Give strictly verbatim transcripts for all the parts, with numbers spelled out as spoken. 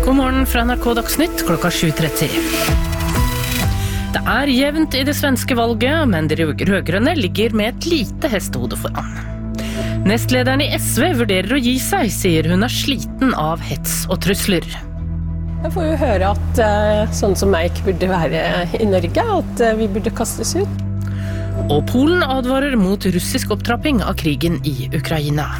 God morgen fra N R K Dagsnytt klokka sju tretti. Det er jevnt i det svenske valget, men de rødgrønne ligger med et lite hestehode foran. Nestlederen i S V vurderer å gi seg, sier hun er sliten av hets og trusler. Jeg får jo høre at sånn som meg ikke burde være i Norge, at vi burde kastes ut. Og Polen advarer mot russisk opptrapping av krigen i Ukraina.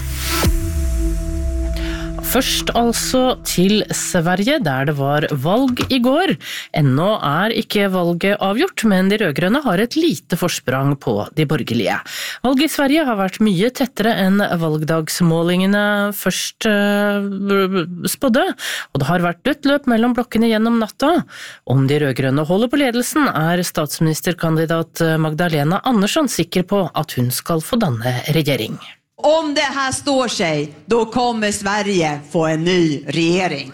Først altså til Sverige, der det var valg i går. Ennå er ikke valget avgjort, men de rødgrønne har et lite forsprang på de borgerlige. Valget i Sverige har vært mye tettere enn valgdagsmålingene først uh, spådde, og det har vært dødt løp mellom blokkene gjennom natta. Om de rødgrønne holder på ledelsen, er statsministerkandidat Magdalena Andersson sikker på at hun skal få danne regjering. Om det här står sig, då kommer Sverige få en ny regering.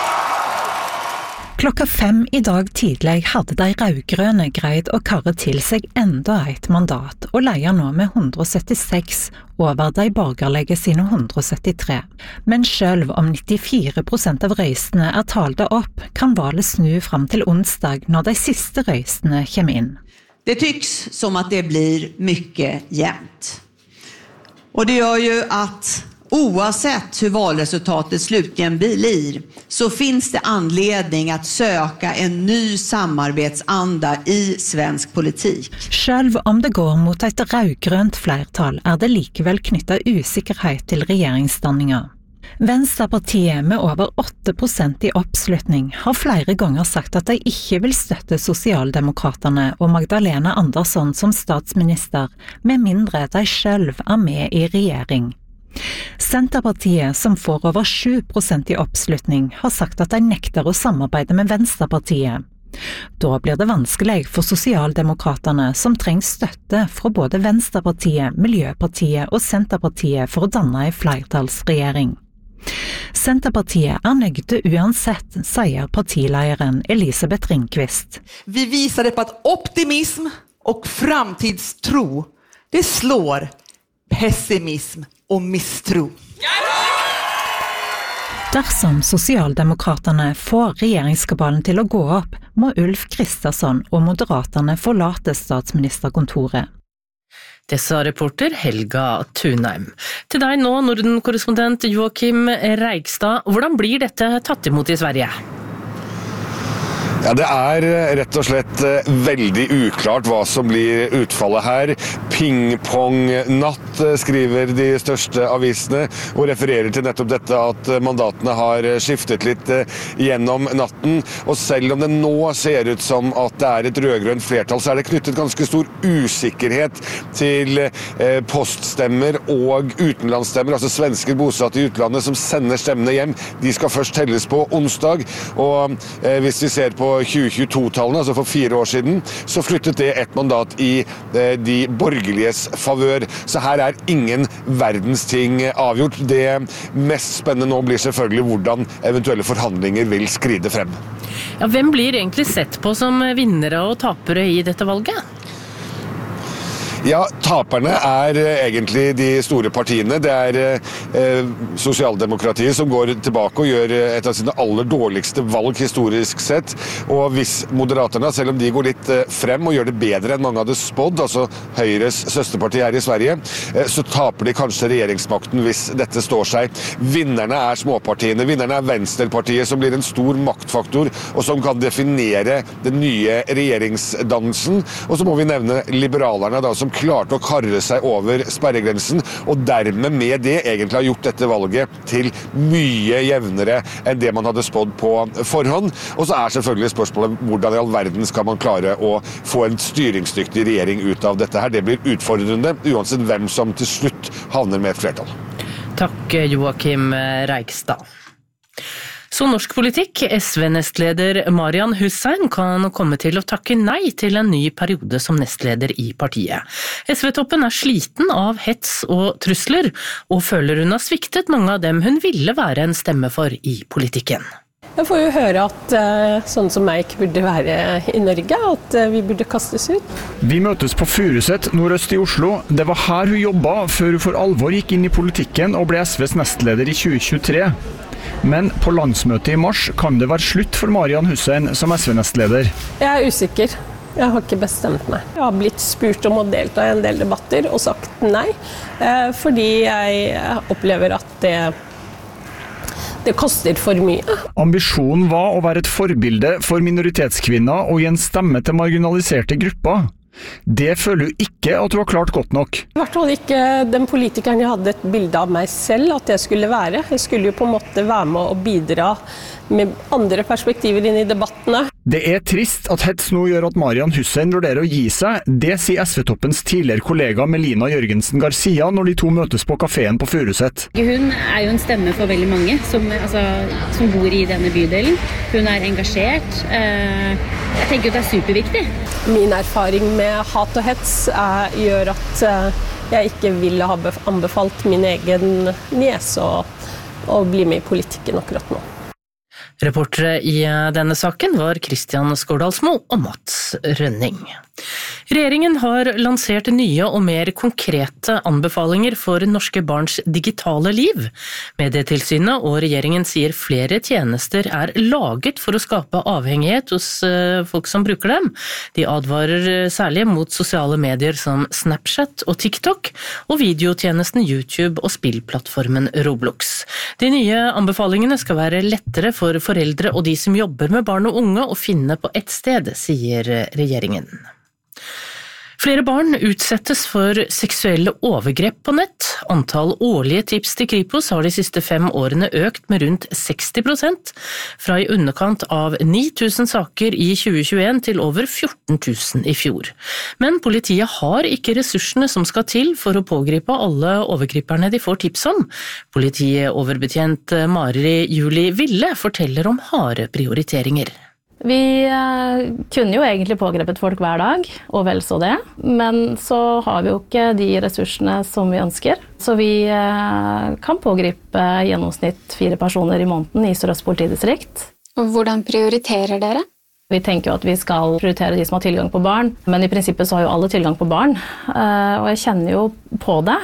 Klokka fem i dag tidlig hadde de rødgrønne greid å karre til seg enda et mandat, og leier nå med hundre syttiseks over de borgerlige sine hundre syttitre. Men selv om nittifire prosent av røystene er talte opp, kan valget snu fram til onsdag når de siste røystene kommer inn. Det tycks som att det blir mycket jämnt. Och det gör ju att oavsett hur valresultatet slutligen blir så finns det anledning att söka en ny samarbetsanda i svensk politik. Selv om det går mot et rødgrønt flertall er det likevel knyttet usikkerhet til regjeringsdanninga. Venstrepartiet med over åtte prosent i oppslutning har flere ganger sagt at de ikke vil støtte Sosialdemokraterne og Magdalena Andersson som statsminister, med mindre de selv er med i regjering. Senterpartiet, som får over sju prosent i oppslutning, har sagt at de nekter å samarbeide med Venstrepartiet. Da blir det vanskelig for Sosialdemokraterne, som trenger støtte fra både Venstrepartiet, Miljøpartiet og Senterpartiet for å danne en flertallsregjering. Senterpartiet er nøgde uansett, sier partilederen Elisabeth Ringqvist. Vi visade på att optimism och framtidstro, det slår pessimism og misstro. Dersom Sosialdemokraterne får regjeringskabalen til å gå opp, må Ulf Kristersson og Moderaterne forlate statsministerkontoret. Det sa reporter Helga Thunheim. Til deg nå, Norden-korrespondent Joakim Reigstad. Hvordan blir dette tatt imot i Sverige? Ja, det er rett og slett veldig uklart hva som blir utfallet her. Ping-pong-natt, skriver de største avisene, og refererer til nettopp dette at mandatene har skiftet litt gjennom natten. Og selv om det nå ser ut som at det er et rødgrønt flertall, så er det knyttet ganske stor usikkerhet til poststemmer og utenlandsstemmer, altså svensker bosatt i utlandet som sender stemmene hjem. De skal først telles på onsdag, og hvis vi ser på tjue tjueto-tallene, altså for fire år siden, så flyttet det et mandat i de borgerliges favør. Så her er ingen verdens ting avgjort. Det mest spennende nå blir selvfølgelig hvordan eventuelle forhandlinger vil skride frem. Ja, hvem blir egentlig sett på som vinnere og tapere i dette valget? Ja, taperne er egentlig de store partiene. Det er eh, Sosialdemokratiet som går tilbake og gjør et av sine aller dårligste valg historisk sett. Og hvis Moderaterna, selv om de går litt eh, frem og gjør det bedre enn mange hadde spådd, altså Høyres søsterparti her i Sverige, eh, så taper de kanskje regjeringsmakten hvis dette står seg. Vinnerne er småpartiene. Vinnerne er Venstrepartiet, som blir en stor maktfaktor, og som kan definere den nye regjeringsdannelsen. Og så må vi nevne liberalerne, da, som klarte å karre seg over sperregrensen, og dermed med det egentlig har gjort dette valget til mye jevnere enn det man hadde spådd på forhånd. Og så er selvfølgelig spørsmålet hvordan i all verden skal man klare å få en styringsdyktig regjering ut av dette her. Det blir utfordrende, uansett hvem som til slutt havner med et flertall. Takk, Joakim Reigstad. Så norsk politikk, S V-nestleder Marian Hussein kan komme til å takke nei til en ny periode som nestleder i partiet. S V-toppen er sliten av hets og trusler, og føler hun har sviktet mange av dem hun ville være en stemme for i politikken. Jeg får jo høre at sånn som meg ikke burde være i Norge, at vi burde kastes ut. Vi møtes på Furuset, nordøst i Oslo. Det var her hun jobbet før hun for alvor gikk inn i politikken og ble S Vs nestleder i tjue tjuetre. Men på landsmøtet i mars kan det være slutt for Marian Hussein som S V-nestleder. Jeg er usikker. Jeg har ikke bestemt meg. Jeg har blitt spurt om å delta i en del debatter og sagt nei, fordi jeg opplever at det Det koster for mye. Ambisjonen var å være et forbilde for minoritetskvinner og gi en stemme til marginaliserte grupper. Det føler jo ikke at du har klart godt nok. I hvert fall ikke den politikeren jeg hadde et bilde av meg selv at jeg skulle være. Jeg skulle jo på en måte være med og bidra med andre perspektiver inn i debattene. Det er trist at hets nå gjør at Marian Hussein vurderer å gi seg. Det sier S V-toppens tidligere kollega Melina Jørgensen Garcia når de to møtes på kaféen på Furuset. Hun er jo en stemme for veldig mange som, altså, som bor i denne bydelen. Hun er engasjert. Jeg tenker at det er superviktig. Min erfaring med hat og hets er, gjør at jeg ikke ville ha anbefalt min egen niese å, å bli med i politikken akkurat nå. Reportere i denne saken var Kristian Skårdalsmo og Mats Rønning. Regjeringen har lansert nye og mer konkrete anbefalinger for norske barns digitale liv. Medietilsynet og regjeringen sier flere tjenester er laget for å skape avhengighet hos folk som bruker dem. De advarer særlig mot sosiale medier som Snapchat og TikTok, og videotjenesten YouTube og spillplattformen Roblox. De nye anbefalingene skal være lettere for foreldre og de som jobber med barn og unge å finne på ett sted, sier regjeringen. Flere barn utsettes for seksuelle overgrep på nett. Antall årlige tips til Kripos har de siste fem årene økt med rundt seksti prosent, fra i underkant av ni tusen saker i tjue tjueen til over fjorten tusen i fjor. Men politiet har ikke ressursene som skal til for å pågripe alle overgriperne de får tips om. Politioverbetjent Mari Julie Ville forteller om harde prioriteringer. Vi kunne jo egentlig pågrepet folk hver dag, og vel så det, men så har vi jo ikke de ressursene som vi ønsker. Så vi kan pågripe gjennomsnitt fire personer i måneden i Sør-Øst politidistrikt. Og hvordan prioriterer dere? Vi tenker jo at vi skal prioritere de som har tilgang på barn, men i prinsippet så har jo alle tilgang på barn, og jeg kjenner jo på det.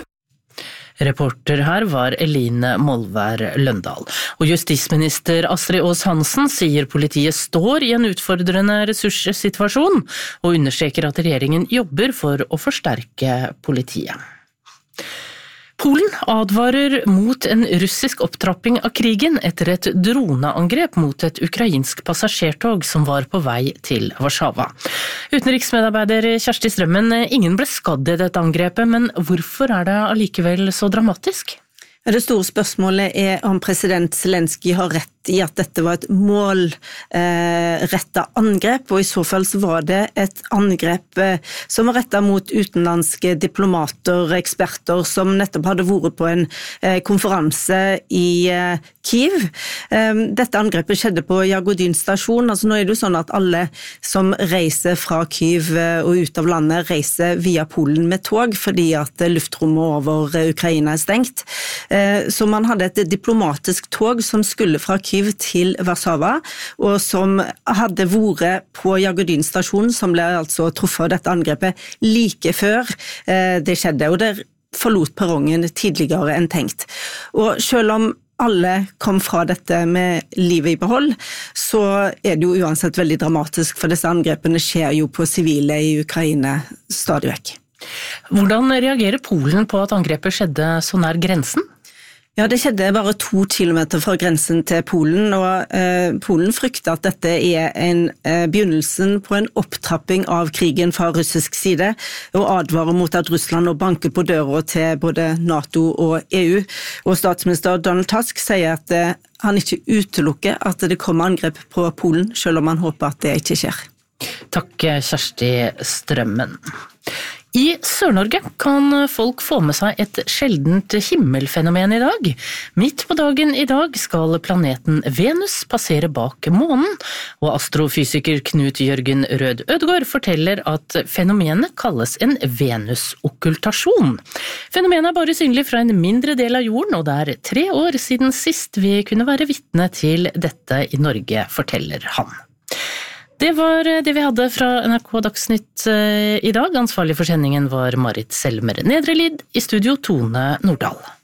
Reporter her var Eline Molvær Løndal. Og justisminister Astrid Aas Hansen sier politiet står i en utfordrende ressurssituasjon, og understreker at regjeringen jobber for å forsterke politiet. Polen advarer mot en russisk opptrapping av krigen etter et droneangrep mot et ukrainsk passasjertog som var på vei til Warszawa. Utenriksmedarbeider Kjersti Strømmen, ingen ble skadd i dette angrepet, men hvorfor er det allikevel så dramatisk? Det store spørsmålet er om president Zelenskyj har rett i at dette var et målrettet angrep, og i så fall så var det et angrep som var rettet mot utenlandske diplomater og eksperter som nettopp hadde vært på en konferanse i Kyiv. Dette angrepet skjedde på Jagodin stasjon. Altså nå er det jo sånn at alle som reiser fra Kyiv og ut av landet reiser via Polen med tog, fordi at luftrommet over Ukraina er stengt. Så man hadde et diplomatisk tog som skulle fra Kyiv til Warszawa, og som hadde vært på Jagodin stasjon, som ble altså truffet av dette angrepet like før det skjedde, og det forlot perrongen tidligere enn tenkt. Og selv om alle kom fra dette med livet i behold, så er det jo uansett veldig dramatisk, for disse angrepene skjer jo på sivile i Ukraina stadig vekk. Hvordan reagerer Polen på at angrepet skjedde så nær grensen? Ja, det skjedde bare to kilometer fra grensen til Polen, og eh, Polen frykter at dette er en eh, begynnelsen på en opptrapping av krigen fra russisk side, og advarer mot at Russland nå banker på døra til både NATO og E U. Og statsminister Donald Tusk sier at eh, han ikke utelukker at det kommer angrep på Polen, selv om han håper at det ikke skjer. Takk, Kjersti Strømmen. I Sør-Norge kan folk få med seg et sjeldent himmelfenomen i dag. Midt på dagen i dag skal planeten Venus passere bak månen, og astrofysiker Knut Jørgen Rød Ødegård forteller at fenomenet kalles en venusokkultasjon. Fenomenet er bare synlig fra en mindre del av jorden, og det er tre år siden sist vi kunne være vitne til dette i Norge, forteller han. Det var det vi hadde fra N R K Dagsnytt i dag. Ansvarlig for sendingen var Marit Selmer Nedrelid, i studio Tone Nordahl.